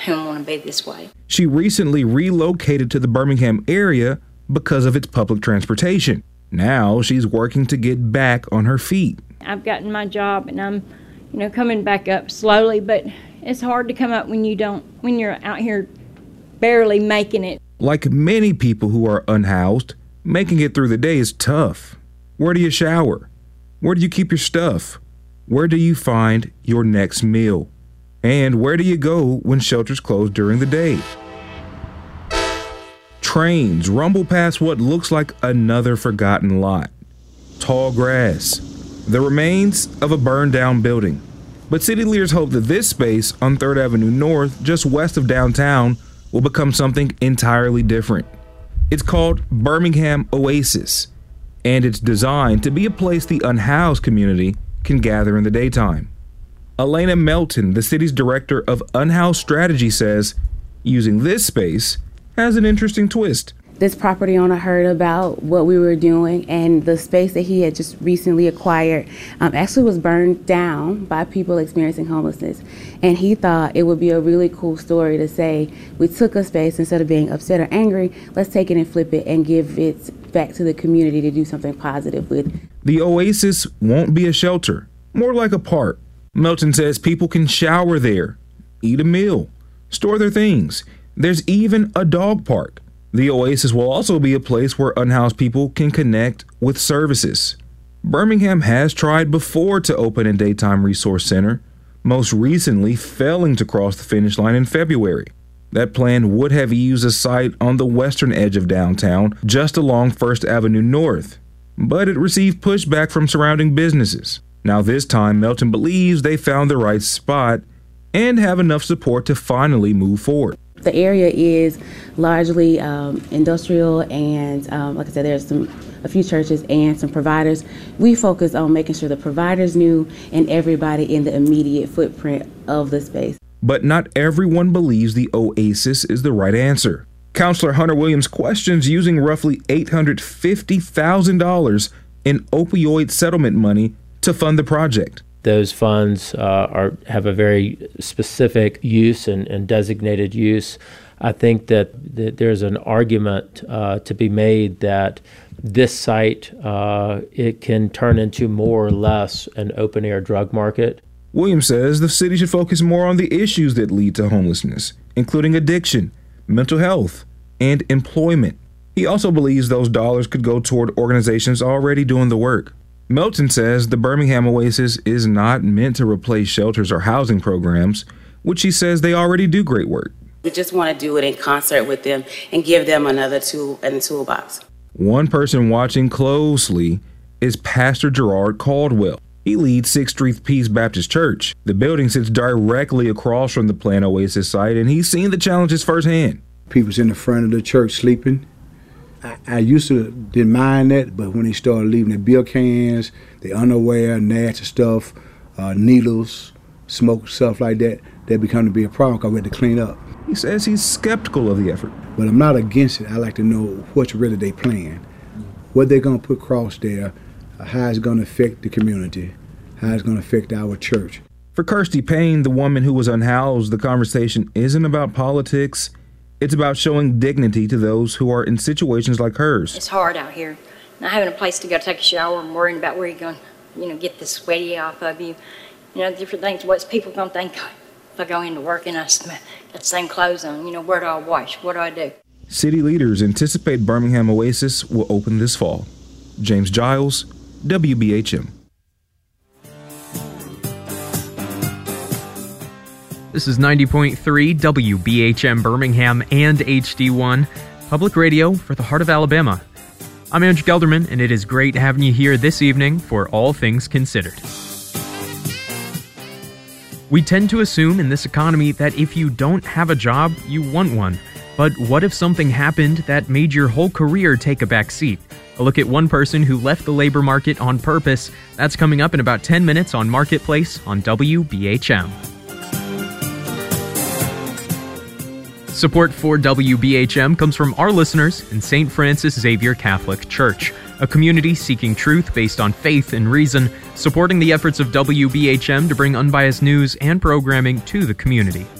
don't want to be this way. She recently relocated to the Birmingham area because of its public transportation. Now she's working to get back on her feet. I've gotten my job and I'm, coming back up slowly, but it's hard to come up when you're out here barely making it. Like many people who are unhoused, making it through the day is tough. Where do you shower? Where do you keep your stuff? Where do you find your next meal? And where do you go when shelters close during the day? Trains rumble past what looks like another forgotten lot. Tall grass. The remains of a burned down building. But city leaders hope that this space on 3rd Avenue North, just west of downtown, will become something entirely different. It's called Birmingham Oasis, and it's designed to be a place the unhoused community can gather in the daytime. Elena Melton, the city's director of Unhoused Strategy, says using this space has an interesting twist. This property owner heard about what we were doing, and the space that he had just recently acquired actually was burned down by people experiencing homelessness. And he thought it would be a really cool story to say, we took a space, instead of being upset or angry, let's take it and flip it and give it back to the community to do something positive with. The Oasis won't be a shelter, more like a park. Melton says people can shower there, eat a meal, store their things. There's even a dog park. The Oasis will also be a place where unhoused people can connect with services. Birmingham has tried before to open a daytime resource center, most recently failing to cross the finish line in February. That plan would have used a site on the western edge of downtown, just along 1st Avenue North, but it received pushback from surrounding businesses. Now this time, Melton believes they found the right spot and have enough support to finally move forward. The area is largely industrial, and like I said, there's a few churches and some providers. We focus on making sure the providers knew and everybody in the immediate footprint of the space. But not everyone believes the Oasis is the right answer. Counselor Hunter Williams questions using roughly $850,000 in opioid settlement money to fund the project. Those funds have a very specific use and designated use. I think that there's an argument to be made that this site, it can turn into more or less an open-air drug market. Williams says the city should focus more on the issues that lead to homelessness, including addiction, mental health, and employment. He also believes those dollars could go toward organizations already doing the work. Melton says the Birmingham Oasis is not meant to replace shelters or housing programs, which he says they already do great work. We just want to do it in concert with them and give them another tool in the toolbox. One person watching closely is Pastor Gerard Caldwell. He leads 6th Street Peace Baptist Church. The building sits directly across from the planned Oasis site, and he's seen the challenges firsthand. People's in the front of the church sleeping. I used to didn't mind that, but when they started leaving their beer cans, their underwear, nasty stuff, needles, smoke, stuff like that, that become to be a problem because we had to clean up. He says he's skeptical of the effort. But I'm not against it. I like to know what's really they plan, what they're going to put across there, how it's going to affect the community, how it's going to affect our church. For Kirsty Payne, the woman who was unhoused, the conversation isn't about politics. It's about showing dignity to those who are in situations like hers. It's hard out here. Not having a place to go take a shower and worrying about where you're going to, get the sweaty off of you. Different things. What's people going to think if I go into work and I got the same clothes on? Where do I wash? What do I do? City leaders anticipate Birmingham Oasis will open this fall. James Giles, WBHM. This is 90.3 WBHM Birmingham and HD1, public radio for the heart of Alabama. I'm Andrew Gelderman, and it is great having you here this evening for All Things Considered. We tend to assume in this economy that if you don't have a job, you want one. But what if something happened that made your whole career take a back seat? A look at one person who left the labor market on purpose. That's coming up in about 10 minutes on Marketplace on WBHM. Support for WBHM comes from our listeners in St. Francis Xavier Catholic Church, a community seeking truth based on faith and reason, supporting the efforts of WBHM to bring unbiased news and programming to the community.